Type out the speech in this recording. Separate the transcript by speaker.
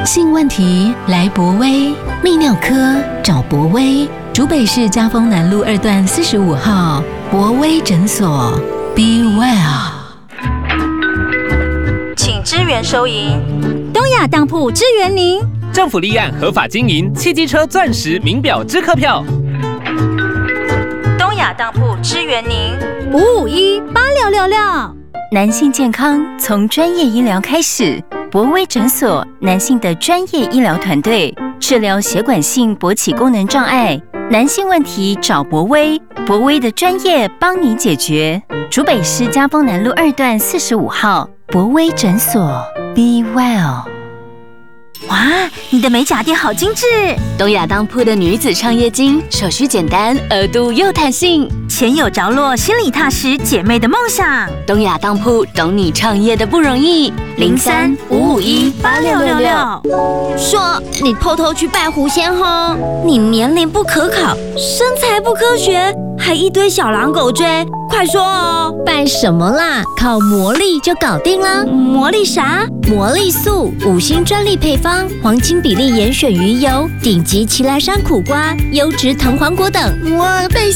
Speaker 1: 性问题来博威，泌尿科找博威，竹北市嘉丰南路2段45号博威诊所。Be well，
Speaker 2: 请支援收银。
Speaker 3: 东亚当铺支援您。
Speaker 4: 政府立案合法经营汽机车钻石名表支客票。
Speaker 2: 东亚当铺支援您。
Speaker 3: 5518666。
Speaker 5: 男性健康从专业医疗开始，博威诊所男性的专业医疗团队，治疗血管性勃起功能障碍，男性问题找博威，博威的专业帮你解决。竹北市嘉丰南路2段45号博威诊所。Be well。
Speaker 3: 哇，你的美甲店好精致！
Speaker 5: 东亚当铺的女子创业金，手续简单，额度又弹性，
Speaker 3: 钱有着落，心里踏实，姐妹的梦想。
Speaker 5: 东亚当铺懂你创业的不容易。
Speaker 3: 03-551-8666。
Speaker 6: 说你偷偷去拜狐仙吼，你年龄不可考，身材不科学，还一堆小狼狗追，快说哦！拜什么啦？靠魔力就搞定啦！
Speaker 3: 魔力啥？
Speaker 6: 魔力素5星专利配方，黄金比例严选鱼油，顶级奇莱山苦瓜，优质藤黄果等。
Speaker 7: 我被